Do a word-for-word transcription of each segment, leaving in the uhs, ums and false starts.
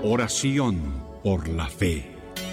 Oración por la fe.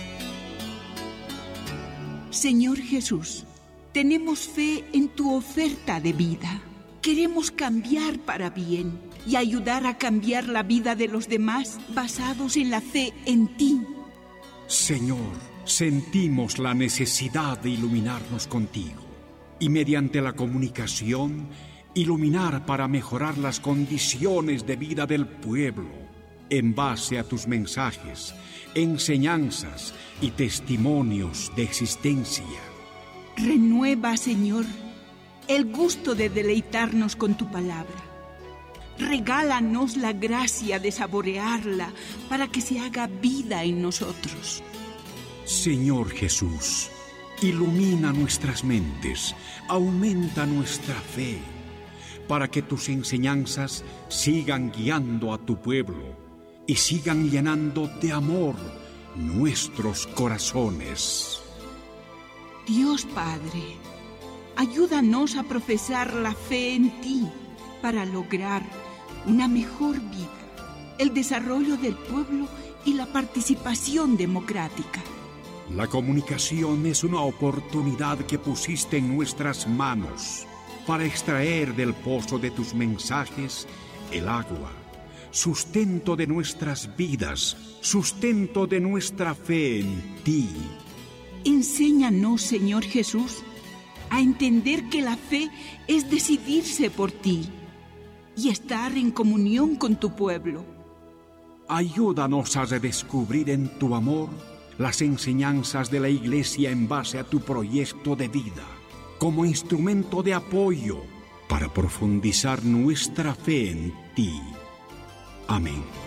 Señor Jesús, tenemos fe en tu oferta de vida. Queremos cambiar para bien y ayudar a cambiar la vida de los demás basados en la fe en ti. Señor, sentimos la necesidad de iluminarnos contigo y mediante la comunicación, iluminar para mejorar las condiciones de vida del pueblo en base a tus mensajes, enseñanzas y testimonios de existencia. Renueva, Señor, el gusto de deleitarnos con tu palabra. Regálanos la gracia de saborearla para que se haga vida en nosotros. Señor Jesús, ilumina nuestras mentes, aumenta nuestra fe, para que tus enseñanzas sigan guiando a tu pueblo y sigan llenando de amor nuestros corazones. Dios Padre, ayúdanos a profesar la fe en ti para lograr una mejor vida, el desarrollo del pueblo y la participación democrática. La comunicación es una oportunidad que pusiste en nuestras manos para extraer del pozo de tus mensajes el agua, sustento de nuestras vidas, sustento de nuestra fe en ti. Enséñanos, Señor Jesús, a entender que la fe es decidirse por ti y estar en comunión con tu pueblo. Ayúdanos a redescubrir en tu amor las enseñanzas de la Iglesia en base a tu proyecto de vida, como instrumento de apoyo para profundizar nuestra fe en ti. Amén.